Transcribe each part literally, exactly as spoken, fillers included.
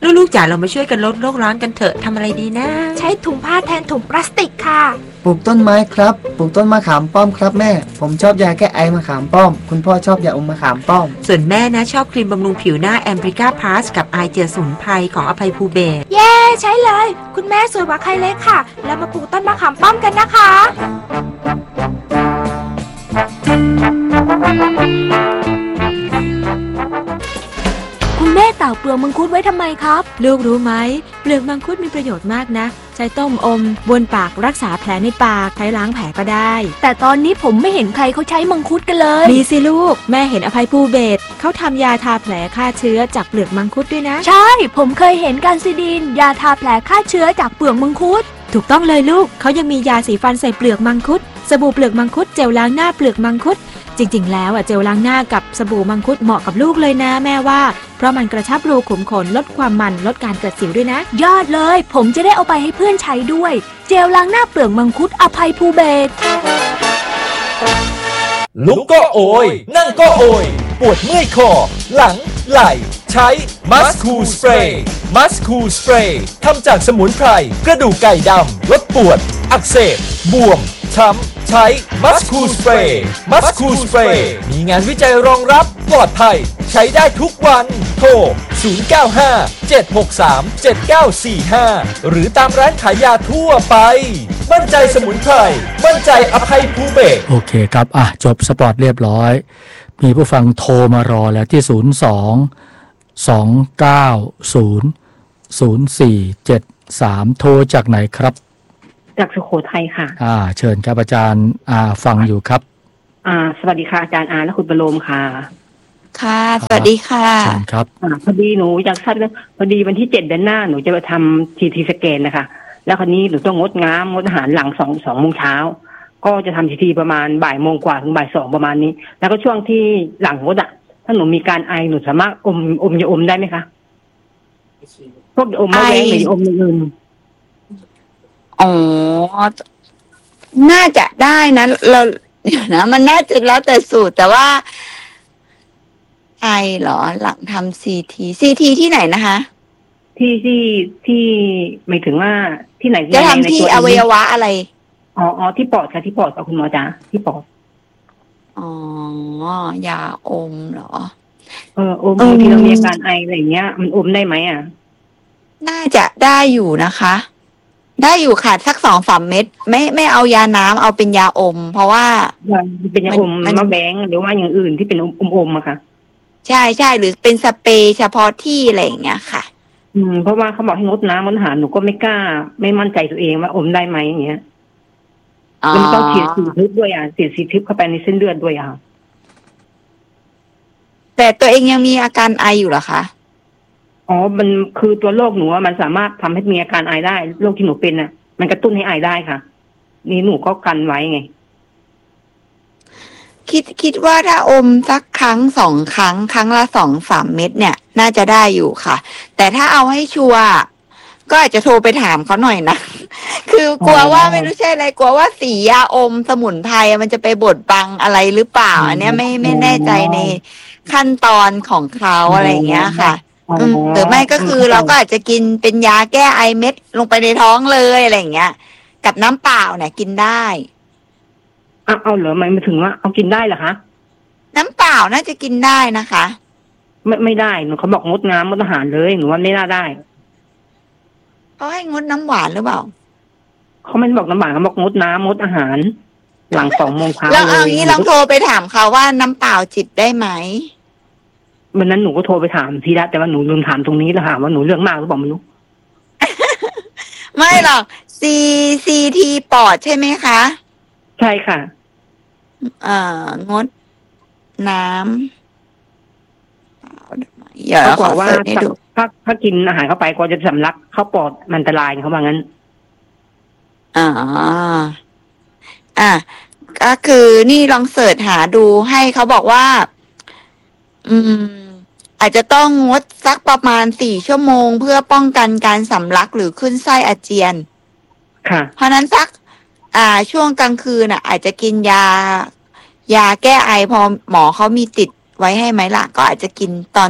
ลูกๆจ๋าเรามาช่วยกันลดโลกร้อนกันเถอะทำอะไรดีนะใช้ถุงผ้าแทนถุงพลาสติกค่ะปลูกต้นไม้ครับปลูกต้นมะขามป้อมครับแม่ผมชอบยาแก้ไอมะขามป้อมคุณพ่อชอบยาอมมะขามป้อมส่วนแม่นะชอบครีมบำรุงผิวหน้าแอมบริก้าพลัสกับไอเจียสมุนไพรของอภัยภูเบศเย้ใช้เลยคุณแม่สวยกว่าใครเล็กค่ะแล้วมาปลูกต้นมะขามป้อมกันนะคะคุณแม่เต่าเปลือกมังคุดไว้ทำไมครับลูกรู้ไหมเปลือกมังคุดมีประโยชน์มากนะใช้ต้มอมบนปากรักษาแผลในปากใช้ล้างแผลก็ได้แต่ตอนนี้ผมไม่เห็นใครเขาใช้มังคุดกันเลยมีสิลูกแม่เห็นอภัยภูเบศรเขาทำยาทาแผลฆ่าเชื้อจากเปลือกมังคุดด้วยนะใช่ผมเคยเห็นการซิดีนยาทาแผลฆ่าเชื้อจากเปลือกมังคุดถูกต้องเลยลูกเขายังมียาสีฟันใส่เปลือกมังคุดสบู่เปลือกมังคุดเจลล้างหน้าเปลือกมังคุดจริงๆแล้วอ่ะเจลล้างหน้ากับสบู่มังคุดเหมาะกับลูกเลยนะแม่ว่าเพราะมันกระชับรูขุมขนลดความมันลดการเกิดสิวด้วยนะยอดเลยผมจะได้เอาไปให้เพื่อนใช้ด้วยเจลล้างหน้าเปลือกมังคุดอภัยภูเบศรลุกก็โอยนั่งก็โอยปวดเมื่อยคอหลังไหล่ใช้มัสคูสเปรย์มัสคูสเปรย์ทำจากสมุนไพรกระดูกไก่ดำลดปวดอักเสบบวมช้ำใช้มัสคูสเปรย์มัสคูสเปรย์มีงานวิจัยรองรับปลอดภัยใช้ได้ทุกวันโทรศูนย์ เก้า ห้า เจ็ด หก สาม เจ็ด เก้า สี่ ห้าหรือตามร้านขายยาทั่วไปมั่นใจสมุนไพรมั่นใจอภัยภูเบศรโอเคครับอ่ะจบสปอร์ตเรียบร้อยมีผู้ฟังโทรมารอแล้วที่ศูนย์ สอง สอง เก้า ศูนย์ ศูนย์ สี่ เจ็ด สามโทรจากไหนครับจากสุโขทัยค่ะอ่าเชิญครับอาจารย์อาฟังอยู่ครับอ่าสวัสดีค่ะอาจารย์อาและคุณประโลมค่ะค่ะสวัสดีค่ะเชิญครับอ่าพอดีหนูอยากทราบว่าพอดีวันที่เจ็ดเดือนหน้าหนูจะไปทำทีทีสแกนนะคะแล้วคราวนี้หนูต้องงดน้ำงดอาหารหลังสองสองโมงเช้าก็จะทำทีทีประมาณบ่ายโมงกว่าถึงบ่ายสองประมาณนี้แล้วก็ช่วงที่หลังงดอ่ะถ้าหนูมีการไอหนูสามารถอมอมยาอมได้ไหมคะพวกอมมะแรงหรืออมอื่นอ๋อน่าจะได้นะเราเดี๋ยวนะมันน่าจะแล้วแต่สูตรแต่ว่าไอเหรอหลังทำซีทีซีทีที่ไหนนะคะที่ที่ที่หมายถึงว่าที่ไหนจะทำที่อวัยวะอะไรอ๋ออ๋อที่ปอดค่ะที่ปอดกับคุณหมอจ๋าที่ปอดอ๋อยาอมเหรอเอออมบางทีเรามีอาการไออะไรเงี้ยมันอมได้ไหมอ่ะน่าจะได้อยู่นะคะได้อยู่ค่ะสักสองสามเม็ดไม่ไม่เอายาน้ำเอาเป็นยาอมเพราะว่าเป็นยาอมมะแบงหรือว่าอย่างอื่นที่เป็นอมอมอะค่ะใช่ใช่หรือเป็นสเปรย์เฉพาะที่อะไรอย่างเงี้ยค่ะอืมเพราะว่าเขาบอกให้งดน้ำงดอาหารหนูก็ไม่กล้าไม่มั่นใจตัวเองว่าอมได้ไหมอย่างเงี้ยมันต้องฉีดสีทึบด้วยอ่ะฉีดสีทึบเข้าไปในเส้นเลือดด้วยอ่ะแต่ตัวเองยังมีอาการไออยู่เหรอคะอ๋อมันคือตัวโรคหนูมันสามารถทำให้มีอาการไอได้โรคที่หนูเป็นน่ะมันกระตุ้นให้ไอได้ค่ะนี่หนูก็กันไว้ไงคิดคิดว่าถ้าอมสักครั้งสองครั้งครั้งละสองสามเม็ดเนี่ยน่าจะได้อยู่ค่ะแต่ถ้าเอาให้ชัวร์ก็อาจจะโทรไปถามเขาหน่อยนะคือกลัวว่าไม่รู้ใช่อะไรกลัวว่าสียาอมสมุนไพรมันจะไปบดบังอะไรหรือเปล่าอันนี้ไม่ไม่แน่ใจในขั้นตอนของเขาอะไรอย่างเงี้ยค่ะหรือไม่ก็คือเราก็อาจจะกินเป็นยาแก้ไอเม็ดลงไปในท้องเลยอะไรอย่างเงี้ยกับน้ำเปล่าเนี่ยกินได้เอาเอาเหรอหมายถึงว่าเอากินได้เหรอคะน้ำเปล่าน่าจะกินได้นะคะไม่ไม่ได้หนูเขาบอกงดน้ำงดอาหารเลยหนูว่าไม่น่าได้เขาให้งดน้ำหวานหรือเปล่าเขาไม่บอกน้ำหวานเขาบอกงดน้ำงดอาหารหลังสองโมงเช้าแล้วเอางี้ลองโทรไปถามเขาว่าน้ำเปล่าจิบได้ไหมวันนั้นหนูก็โทรไปถามทีละแต่ว่าหนูลืมถามตรงนี้แล้วค่ะว่าหนูเรื่องมากหรือเปล่าไม่รู้ไม่หรอกซีซีทีปอดใช่ไหมคะใช่ค่ะเอ่องดน้ำอย่าเขาบอกว่าถ้าถ้ากินอาหารเข้าไปก็จะสำลักเข้าปอดมันอันตรายเขาว่างั้นอ่าอ่ะก็คือนี่ลองเสิร์ชหาดูให้เขาบอกว่าอืมอาจจะต้องงดสักประมาณสี่ชั่วโมงเพื่อป้องกันการสำลักหรือขึ้นไส้อาเจียนค่ะเพราะนั้นสักอ่าช่วงกลางคืนอ่ะอาจจะกินยายาแก้ไอพอหมอเขามีติดไว้ให้ไหมล่ะก็อาจจะกินตอน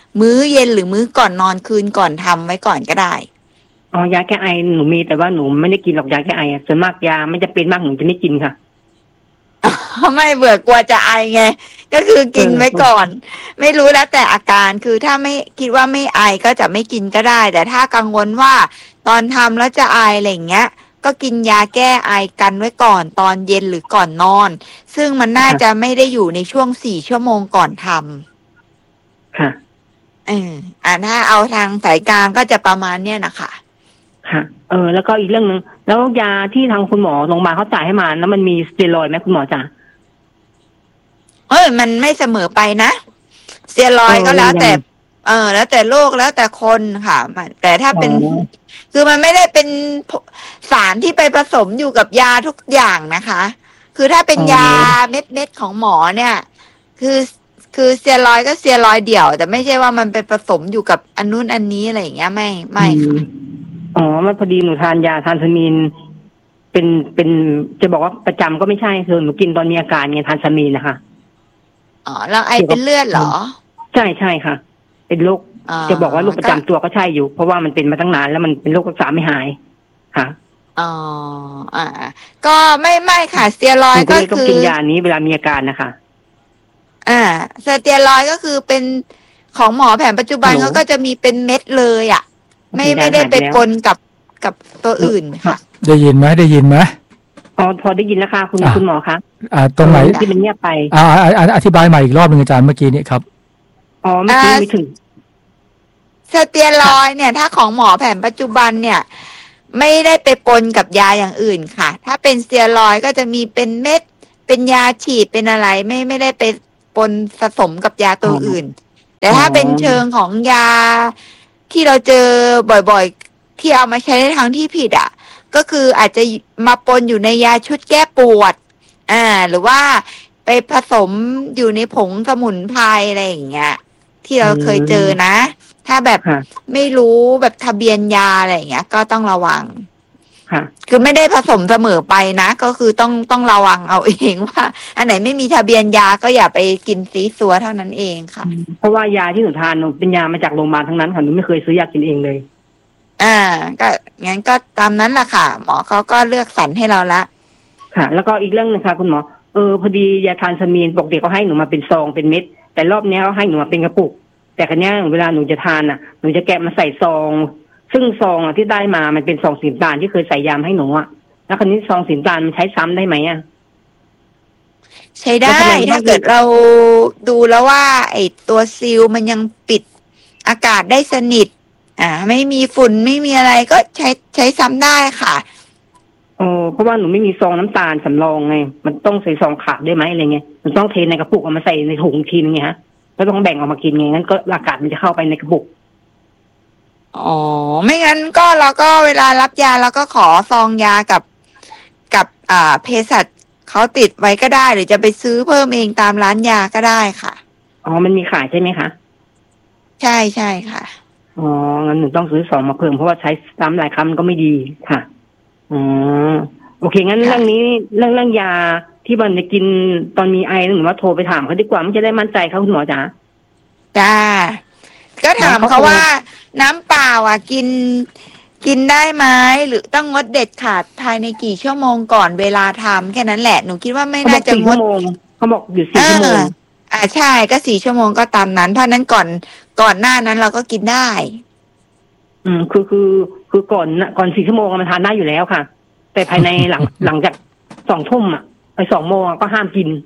มื้อเย็นหรือมื้อก่อนนอนคืนก่อนทำไว้ก่อนก็ได้อ๋อยาแก้ไอหนูมีแต่ว่าหนูไม่ได้กินหรอกยาแก้ไอส่วนมากยาไม่จะเป็นมากหนูจะไม่กินค่ะไม่เบื่อกลัวจะไอไงก็คือกินไว้ก่อนไม่รู้แล้วแต่อาการคือถ้าไม่คิดว่าไม่ไอก็จะไม่กินก็ได้แต่ถ้ากังวลว่าตอนทำแล้วจะไออะไรอย่างเงี้ยก็กินยาแก้ไอกันไว้ก่อนตอนเย็นหรือก่อนนอนซึ่งมันน่าจะไม่ได้อยู่ในช่วงสี่ชั่วโมงก่อนทำค่ะเอออ่าถ้าเอาทางสายกลางก็จะประมาณเนี้ยนะคะค่ะเออแล้วก็อีกเรื่องนึงแล้วยาที่ทางคุณหมอโรงพยาบาลเขาจ่ายให้มาแล้วมันมีสเตียรอยด์ไหมคุณหมอจ๋าเออมันไม่เสมอไปนะสเตียรอยด์ก็แล้วแต่เออแล้วแต่โรคแล้วแต่คนค่ะแต่ถ้าเป็นคือมันไม่ได้เป็นสารที่ไปผสมอยู่กับยาทุกอย่างนะคะคือถ้าเป็นยาเม็ดเม็ดของหมอเนี่ยคือคือสเตียรอยด์ก็สเตียรอยด์เดี่ยวแต่ไม่ใช่ว่ามันไปผสมอยู่กับอันนู้นอันนี้อะไรอย่างเงี้ยไม่ไม่ค่ะอ๋อมันพอดีหนูทานยาทานซามีนเป็นเป็นจะบอกว่าประจำก็ไม่ใช่คือหนูกินตอนมีอาการไงทานซามีนนะคะอ๋อแล้วไอเป็นเลือดเหรอใช่ใช่ค่ะเป็นโรคจะบอกว่าโรคประจำตัวก็ใช่อยู่เพราะว่ามันเป็นมาตั้งนานแล้วมันเป็นโรครักษาไม่หายค่ะอ๋ออ่าก็ไม่ไม่ค่ะสเตียรอยด์ก็คือกินยานี้เวลามีอาการนะคะอ่าสเตียรอยด์ก็คือเป็นของหมอแผนปัจจุบันเขาก็จะมีเป็นเม็ดเลยอ่ะไม่ไม่ได้ไปปนกับกับตัวอื่นค่ะได้ยินไหมได้ยินไหมอ๋อพอได้ยินแล้วค่ะคุณคุณหมอคะอ่าตรงไหนที่มันเงียบไปอ่าอธิบายใหม่อีกรอบหนึ่งอาจารย์เมื่อกี้นี้ครับอ๋อเมื่อกี้ไม่ถึงสเตียรอยด์เนี่ยถ้าของหมอแผนปัจจุบันเนี่ยไม่ได้ไปปนกับยาอย่างอื่นค่ะถ้าเป็นสเตียรอยด์ก็จะมีเป็นเม็ดเป็นยาฉีดเป็นอะไรไม่ไม่ได้ไปปนผสมกับยาตัวอื่นแต่ถ้าเป็นเชิงของยาที่เราเจอบ่อยๆที่เอามาใช้ในทางที่ผิดอ่ะก็คืออาจจะมาปนอยู่ในยาชุดแก้ปวดอ่าหรือว่าไปผสมอยู่ในผงสมุนไพรอะไรอย่างเงี้ยที่เราเคยเจอนะถ้าแบบไม่รู้แบบทะเบียนยาอะไรอย่างเงี้ยก็ต้องระวังคือไม่ได้ผสมเสมอไปนะก็คือต้องต้องระวังเอาเองว่าอันไหนไม่มีทะเบียนยาก็อย่าไปกินซีซัวเท่านั้นเองค่ะเพราะว่ายาที่หนูทานเป็นยามาจากโรงพยาบาลทั้งนั้นค่ะหนูไม่เคยซื้อยากินเองเลยอ่าก็งั้นก็ตามนั้นแหละค่ะหมอเขาก็เลือกสรรให้เราละค่ะแล้วก็อีกเรื่องนึงค่ะคุณหมอเออพอดียาทานซามีนปกติเขาให้หนูมาเป็นซองเป็นเม็ดแต่รอบนี้เขาให้หนูมาเป็นกระปุกแต่ครั้งนี้เวลาหนูจะทานอ่ะหนูจะแกะมาใส่ซองซึ่งซองที่ได้มามันเป็นซองสีน้ำตาลที่เคยใส่ยาให้หนูอ่ะแล้วครั้นี้ซองสีน้ำตาลมันใช้ซ้ำได้ไหมอ่ะใช้ได้ถ้าเกิดเราดูแล้วว่าไอ้ตัวซีลมันยังปิดอากาศได้สนิทอ่าไม่มีฝุ่นไม่มีอะไรก็ใช้ใช้ซ้ำได้ค่ะอ๋อเพราะว่าหนูไม่มีซองน้ำตาลสำรองไงมันต้องใส่ซองขาดได้ไหมอะไรเงี้ยมันต้องเทในกระปุกเอามาใส่ในถุงทีนึงไงฮะแล้วต้องแบ่งออกมากินไงงั้นก็อากาศมันจะเข้าไปในกระปุกอ๋อไม่งั้นก็เราก็เวลารับยาเราก็ขอซองยากับกับอ่าเภสัชเขาติดไว้ก็ได้หรือจะไปซื้อเพิ่มเองตามร้านยาก็ได้ค่ะอ๋อมันมีขายใช่ไหมคะใช่ใช่ค่ะอ๋องั้นหนูต้องซื้อสองมาเพิ่มเพราะว่าใช้ซ้ำหลายครั้งก็ไม่ดีค่ะอ๋อโอเคงั้นเรื่องนี้เรื่องเรื่องยาที่มันจะกินตอนมีไอหนูว่าโทรไปถามเขาดีกว่ามันจะได้มั่นใจเขาคุณหมอจ๋าจ้าก็ถามเขาว่าน้ำเปล่าอ่ะกินกินได้ไหมหรือต้องงดเด็ดขาดภายในกี่ชั่วโมงก่อนเวลาทำแค่นั้นแหละหนูคิดว่าไม่น่าจะงดเขาบอกอยู่สี่ชั่วโมงอ่าใช่ก็สี่ชั่วโมงก็ตามนั้นเพราะนั้นก่อนก่อนหน้านั้นเราก็กินได้อืมคือคือคือก่อนก่อนสี่ชั่วโมงมันทานได้อยู่แล้วค่ะแต่ภายในหลังหลังจากสองทุ่มอ่ะไปสองโมงก็ห้ามกิน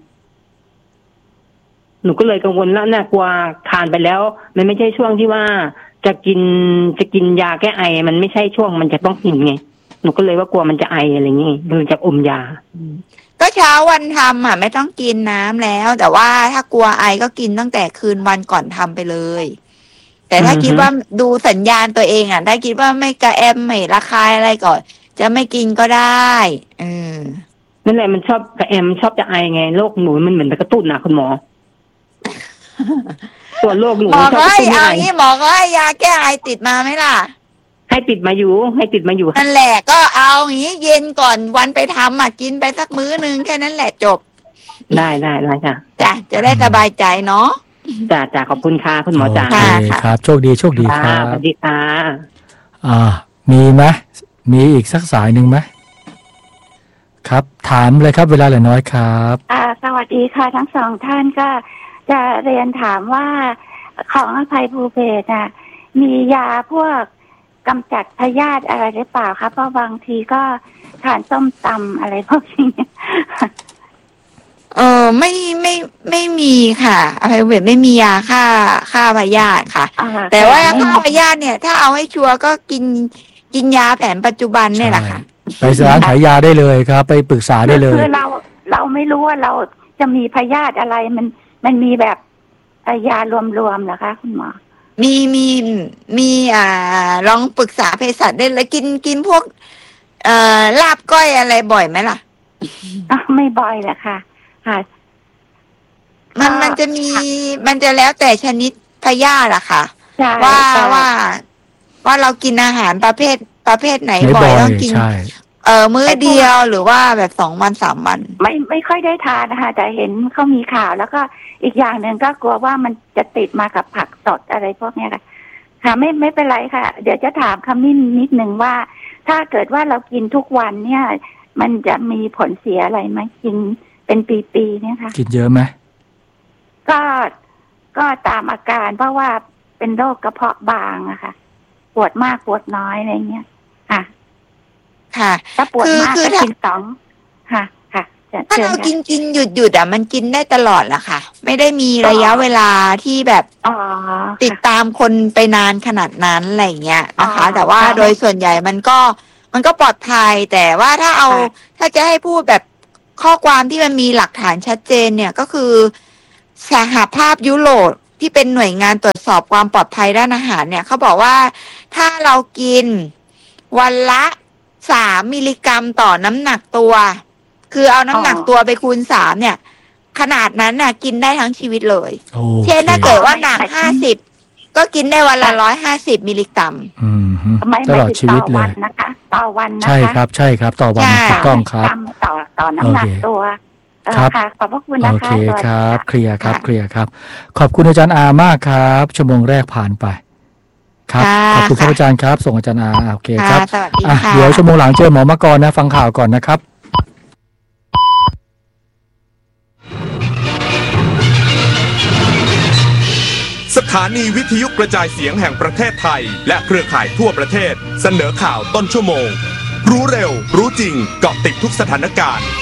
หนูก็เลยกังวลแล้วน่ากลัวทานไปแล้วมันไม่ใช่ช่วงที่ว่าจะกินจะกินยาแก้ไอมันไม่ใช่ช่วงมันจะต้องกินไงหนูก็เลยว่ากลัวมันจะไออะไรอย่างงี้เลยจะอมยาก็เช้าวันทำอ่ะไม่ต้องกินน้ำแล้วแต่ว่าถ้ากลัวไอก็กินตั้งแต่คืนวันก่อนทำไปเลยแต่ถ้าคิดว่าดูสัญญาณตัวเองอ่ะถ้าคิดว่าไม่กระแอมไม่ระคายอะไรก่อนจะไม่กินก็ได้อืมนั่นแหละมันชอบกระแอมชอบจะไอไงโรคหนูมันเหมือนกระตุ้นนะคุณหมอตัวโรคหนูหมอก็ให้เอางี้หมอก็ให้ยาแก้ไอติดมาไหมล่ะให้ติดมาอยู่ให้ติดมาอยู่นั่นแหละก็เอาอย่างนี้เย็นก่อนวันไปทำอ่ะกินไปสักมื้อนึงแค่นั้นแหละจบได้ได้ได้ค่ะจ้ะจะได้สบายใจเนาะจ้าจ้าขอบคุณค่ะคุณหมอจ๋าโอเคครับโชคดีโชคดีครับสวัสดีค่ะอ่ามีไหมมีอีกสักสายหนึ่งไหมครับถามเลยครับเวลาเหลือน้อยครับอ่าสวัสดีค่ะทั้งสองท่านก็จะเรียนถามว่าของอภัยภูเบศน่ะมียาพวกกำจัดพยาธิอะไรหรือเปล่าคะเพราะบางทีก็ทานส้มตำอะไรพวกนี้เออไม่ไม่ไม่มีค่ะอภัยภูเบศไม่มียาฆ่าฆ่าพยาธิค่ะ แต่ว่าฆ่าพยาธิเนี่ยถ้าเอาให้ชัวร์ก็กินกินยาแผนปัจจุบันเนี่ยแหละค่ะไปร้านขายยาได้เลยครับไปปรึกษาได้เลยคือเราเราไม่รู้ว่าเราจะมีพยาธิอะไรมันมันมีแบบยารวมๆเหรอคะคุณหมอมีมีมีอ่าลองปรึกษาเภสัชได้เลยกินกินพวกเอ่อลาบก้อยอะไรบ่อยไหมล่ะอ๋อไม่บ่อยแหละค่ะค่ะมันมันจะมีมันจะแล้วแต่ชนิดพยาธิอะค่ะว่าว่าว่าเรากินอาหารประเภทประเภทไหนบ่อยต้องกินเออมื้อเดียวหรือว่าแบบสองวันสามวันไม่ไม่ค่อยได้ทานนะคะแต่เห็นเขามีข่าวแล้วก็อีกอย่างหนึ่งก็กลัวว่ามันจะติดมากับผักสดอะไรพวกนี้ค่ะค่ะไม่ไม่เป็นไรค่ะเดี๋ยวจะถามคำนิ่นิดหนึ่งว่าถ้าเกิดว่าเรากินทุกวันเนี่ย มันจะมีผลเสียอะไรไหมกินเป็นปีๆเนี่ยค่ะกินเยอะไหมก็ก็ตามอาการเพราะว่าเป็นโรคกระเพาะบางอะค่ะปวดมากปวดน้อยอะไรเงี้ยค่ะค่ะถ้าปวดมากก็กินสองค่ะค่ะถ้าเรากินกินหยุดหยุดอ่ะมันกินได้ตลอดแหละค่ะไม่ได้มีระยะเวลาที่แบบติดตามคนไปนานขนาดนั้นอะไรเงี้ยนะคะแต่ว่าโดยส่วนใหญ่มันก็มันก็ปลอดภัยแต่ว่าถ้าเอาถ้าจะให้พูดแบบข้อความที่มันมีหลักฐานชัดเจนเนี่ยก็คือสหภาพยุโรปที่เป็นหน่วยงานตรวจสอบความปลอดภัยด้านอาหารเนี่ยเขาบอกว่าถ้าเรากินวันละสามมิลลิกรัมต่อน้ำหนักตัวคือเอาน้ำหนักตัวไปคูณสามเนี่ยขนาดนั้นน่ะกินได้ทั้งชีวิตเลยเช่นถ้าเกิดว่าหนักห้าสิบก็กินได้วันละร้อยห้าสิบมิลลิกรัมตลอดชีวิตเลยนะคะต่อวันนะคะใช่ครับใช่ครับต่อวันถูกต้องครับต่อต่อน้ำหนักตัวครับขอบพระคุณนะคะโอเคครับเคลียร์ครับเคลียร์ครับขอบคุณอาจารย์อามากครับชั่วโมงแรกผ่านไปครับขอบคุณครับอาจารย์ครับส่งอาจารย์อาโอเคครับเดี๋ยวชั่วโมงหลังเจอหมอมากรนะฟังข่าวก่อนนะครับสถานีวิทยุกระจายเสียงแห่งประเทศไทยและเครือข่ายทั่วประเทศเสนอข่าวต้นชั่วโมงรู้เร็วรู้จริงเกาะติดทุกสถานการณ์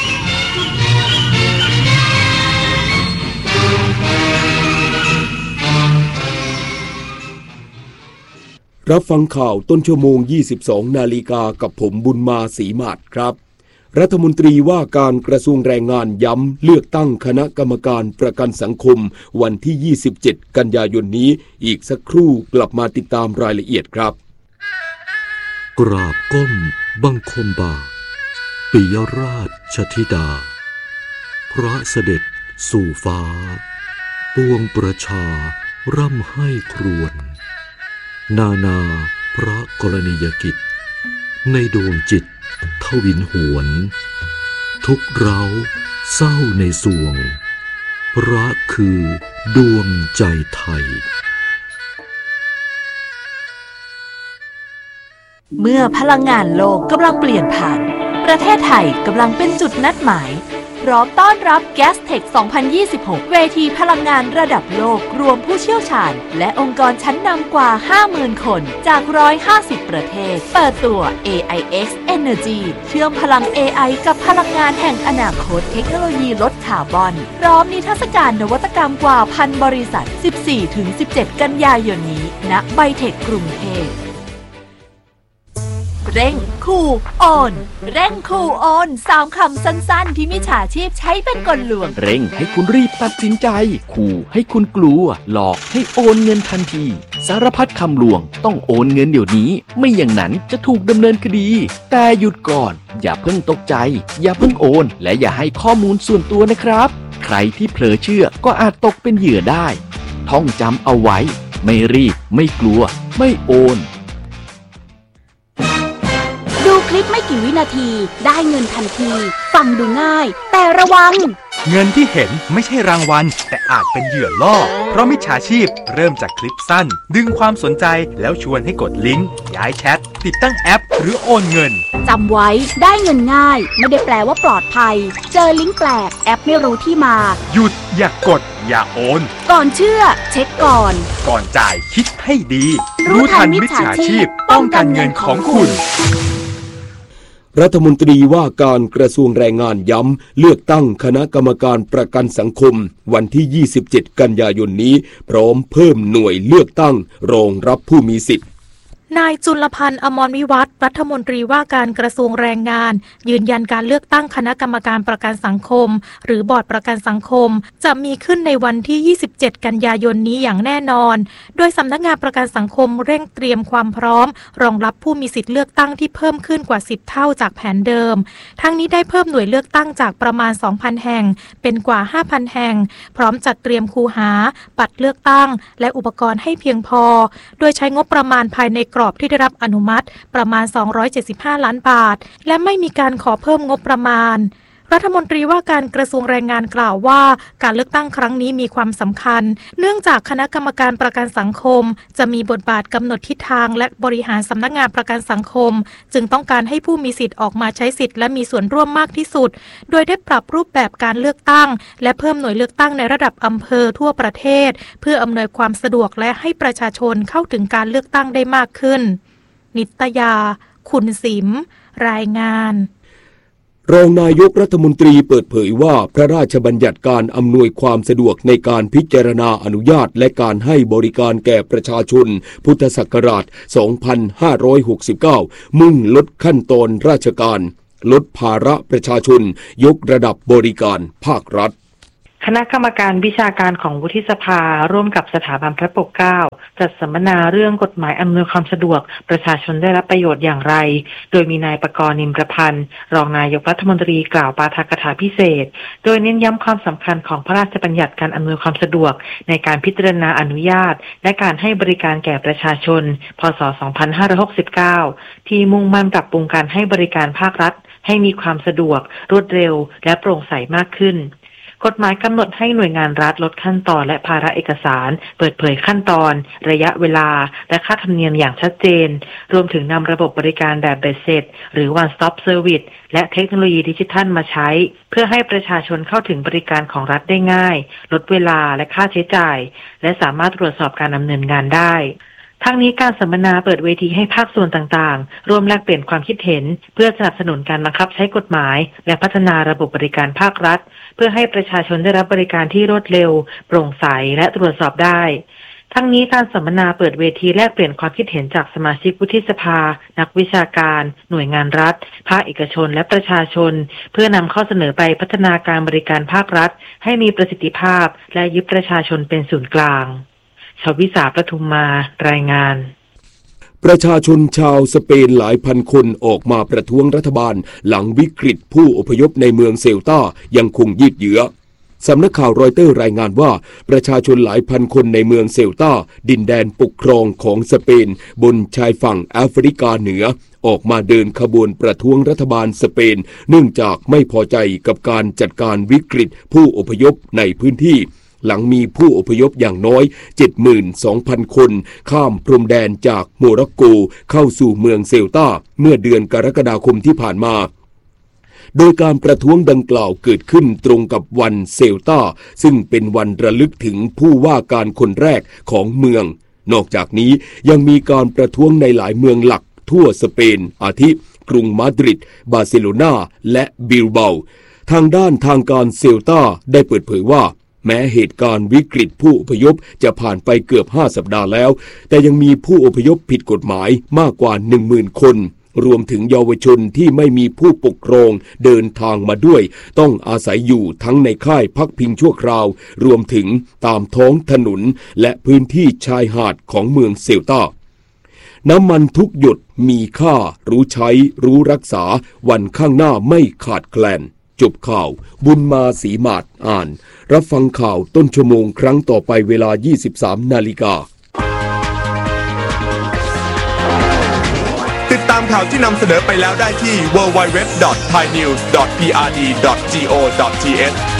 รับฟังข่าวต้นชั่วโมงยี่สิบสองนาฬิกากับผมบุญมาศรีมาศครับรัฐมนตรีว่าการกระทรวงแรงงานย้ำเลือกตั้งคณะกรรมการประกันสังคมวันที่ยี่สิบเจ็ดกันยายนนี้อีกสักครู่กลับมาติดตามรายละเอียดครับกราบก้มบังคมบาทปิยราชธิดาพระเสด็จสู่ฟ้าปวงประชาร่ำให้ครวญนานาพระกรณียกิจในดวงจิตทวินหวนทุกเร้าเศร้าในสวงพระคือดวงใจไทยเมื่อพลังงานโลกกำลังเปลี่ยนผ่านประเทศไทยกำลังเป็นจุดนัดหมายพร้อมต้อนรับ แกสเทค สองพันยี่สิบหก เวทีพลังงานระดับโลกรวมผู้เชี่ยวชาญและองค์กรชั้นนำกว่า ห้าหมื่น คนจาก หนึ่งร้อยห้าสิบ ประเทศเปิดตัว เอ ไอ เอ็กซ์ Energy เชื่อมพลัง เอ ไอ กับพลังงานแห่งอนาคตเทคโนโลยีลดคาร์บอนพร้อมนิทรรศการนวัตกรรมกว่าพันบริษัท สิบสี่ถึงสิบเจ็ด กันยายนนี้ณไบเทคกรุงเทพเร่งคูลออนเร่งคูลออนสามคำสั้นๆที่มิจฉาชีพใช้เป็นกลลวงเร่งให้คุณรีบตัดสินใจขู่ให้คุณกลัวหลอกให้โอนเงินทันทีสารพัดคำลวงต้องโอนเงินเดี๋ยวนี้ไม่อย่างนั้นจะถูกดำเนินคดีแต่หยุดก่อนอย่าเพิ่งตกใจอย่าเพิ่งโอนและอย่าให้ข้อมูลส่วนตัวนะครับใครที่เผลอเชื่อก็อาจตกเป็นเหยื่อได้ท่องจำเอาไว้ไม่รีบไม่กลัวไม่โอนดูคลิปไม่กี่วินาทีได้เงินทันทีฟังดูง่ายแต่ระวังเงินที่เห็นไม่ใช่รางวัลแต่อาจเป็นเหยื่อล่อเพราะมิจฉาชีพเริ่มจากคลิปสั้นดึงความสนใจแล้วชวนให้กดลิงก์ย้ายแชทติดตั้งแอปหรือโอนเงินจำไว้ได้เงินง่ายไม่ได้แปลว่าปลอดภัยเจอลิงก์แปลกแอปไม่รู้ที่มาหยุดอย่ากดอย่าโอนก่อนเชื่อเช็คก่อนก่อนจ่ายคิดให้ดีรู้ทันมิจฉาชีพป้องกันเงินของคุณรัฐมนตรีว่าการกระทรวงแรงงานย้ำเลือกตั้งคณะกรรมการประกันสังคมวันที่ยี่สิบเจ็ดกันยายนนี้พร้อมเพิ่มหน่วยเลือกตั้งรองรับผู้มีสิทธิ์นายจุลพันธ์อมรวิวัฒน์รัฐมนตรีว่าการกระทรวงแรงงานยืนยันการเลือกตั้งคณะกรรมการประกันสังคมหรือบอร์ดประกันสังคมจะมีขึ้นในวันที่ยี่สิบเจ็ดกันยายนนี้อย่างแน่นอนโดยสำนักงานประกันสังคมเร่งเตรียมความพร้อมรองรับผู้มีสิทธิ์เลือกตั้งที่เพิ่มขึ้นกว่าสิบเท่าจากแผนเดิมทั้งนี้ได้เพิ่มหน่วยเลือกตั้งจากประมาณ สองพัน แห่งเป็นกว่า ห้าพัน แห่งพร้อมจัดเตรียมคูหาบัตรเลือกตั้งและอุปกรณ์ให้เพียงพอโดยใช้งบประมาณภายในกรอบที่ได้รับอนุมัติประมาณสองร้อยเจ็ดสิบห้าล้านบาทและไม่มีการขอเพิ่มงบประมาณรัฐมนตรีว่าการกระทรวงแรงงานกล่าวว่าการเลือกตั้งครั้งนี้มีความสำคัญเนื่องจากคณะกรรมการประกันสังคมจะมีบทบาทกำหนดทิศทางและบริหารสำนักงานประกันสังคมจึงต้องการให้ผู้มีสิทธิ์ออกมาใช้สิทธิ์และมีส่วนร่วมมากที่สุดโดยได้ปรับรูปแบบการเลือกตั้งและเพิ่มหน่วยเลือกตั้งในระดับอำเภอทั่วประเทศเพื่ออำนวยความสะดวกและให้ประชาชนเข้าถึงการเลือกตั้งได้มากขึ้นนิตยาคุณสิมรายงานรองนายกรัฐมนตรีเปิดเผยว่าพระราชบัญญัติการอำนวยความสะดวกในการพิจารณาอนุญาตและการให้บริการแก่ประชาชนพุทธศักราช สองพันห้าร้อยหกสิบเก้า มุ่งลดขั้นตอนราชการลดภาระประชาชนยกระดับบริการภาครัฐคณะกรรมการวิชาการของวุฒิสภาร่วมกับสถาบันพระปกเกล้าจัดสัมมนาเรื่องกฎหมายอำนวยความสะดวกประชาชนได้รับประโยชน์อย่างไรโดยมีนายปกรณ์นิมประพันธ์รองนายกรัฐมนตรีกล่าวปาฐกถาพิเศษโดยเน้นย้ำความสำคัญของพระราชบัญญัติการอำนวยความสะดวกในการพิจารณาอนุญาตและการให้บริการแก่ประชาชนพ.ศ. สองพันห้าร้อยหกสิบเก้าที่มุ่งมั่นปรับปรุงการให้บริการภาครัฐให้มีความสะดวกรวดเร็วและโปร่งใสมากขึ้นกฎหมายกำหนดให้หน่วยงานรัฐลดขั้นตอนและภาระเอกสารเปิดเผยขั้นตอนระยะเวลาและค่าธรรมเนียมอย่างชัดเจนรวมถึงนำระบบบริการแบบเบ็ดเสร็จหรือ one stop service และเทคโนโลยีดิจิทัลมาใช้เพื่อให้ประชาชนเข้าถึงบริการของรัฐได้ง่ายลดเวลาและค่าใช้จ่ายและสามารถตรวจสอบการดำเนินงานได้ทั้งนี้การสัมมนาเปิดเวทีให้ภาคส่วนต่างๆร่วมแลกเปลี่ยนความคิดเห็นเพื่อสนับสนุนการบังคับใช้กฎหมายและพัฒนาระบบบริการภาครัฐเพื่อให้ประชาชนได้รับบริการที่รวดเร็วโปร่งใสและตรวจสอบได้ทั้งนี้การสัมมนาเปิดเวทีแลกเปลี่ยนความคิดเห็นจากสมาชิกวุฒิสภานักวิชาการหน่วยงานรัฐภาคเอกชนและประชาชนเพื่อนำข้อเสนอไปพัฒนาการบริการภาครัฐให้มีประสิทธิภาพและยึดประชาชนเป็นศูนย์กลางชวิสาประทุมมารายงานประชาชนชาวสเปนหลายพันคนออกมาประท้วงรัฐบาลหลังวิกฤตผู้อพยพในเมืองเซลตายังคงยืดเยื้อสำนักข่าวรอยเตอร์รายงานว่าประชาชนหลายพันคนในเมืองเซลตาดินแดนปกครองของสเปนบนชายฝั่งแอฟริกาเหนือออกมาเดินขบวนประท้วงรัฐบาลสเปนเนื่องจากไม่พอใจกับการจัดการวิกฤตผู้อพยพในพื้นที่หลังมีผู้อพยพอย่างน้อย เจ็ดหมื่นสองพัน คนข้ามพรมแดนจากโมร็อกโกเข้าสู่เมืองเซลตาเมื่อเดือนกรกฎาคมที่ผ่านมาโดยการประท้วงดังกล่าวเกิดขึ้นตรงกับวันเซลตาซึ่งเป็นวันระลึกถึงผู้ว่าการคนแรกของเมืองนอกจากนี้ยังมีการประท้วงในหลายเมืองหลักทั่วสเปนอาทิกรุงมาดริดบาร์เซโลนาและบิลเบาทางด้านทางการเซลตาได้เปิดเผยว่าแม้เหตุการณ์วิกฤตผู้อพยพจะผ่านไปเกือบห้าสัปดาห์แล้วแต่ยังมีผู้อพยพผิดกฎหมายมากกว่า หนึ่งหมื่น คนรวมถึงเยาวชนที่ไม่มีผู้ปกครองเดินทางมาด้วยต้องอาศัยอยู่ทั้งในค่ายพักพิงชั่วคราวรวมถึงตามท้องถนนและพื้นที่ชายหาดของเมืองเซลตาน้ำมันทุกหยดมีค่ารู้ใช้รู้รักษาวันข้างหน้าไม่ขาดแคลนจบข่าวบุญมาศรีมาศอ่านรับฟังข่าวต้นชั่วโมงครั้งต่อไปเวลา ยี่สิบสามนาฬิกาติดตามข่าวที่นำเสนอไปแล้วได้ที่ ดับเบิลยู ดับเบิลยู ดับเบิลยู ดอท ไทยนิวส์ ดอท พี อาร์ ดี ดอท จี โอ ดอท ที เอช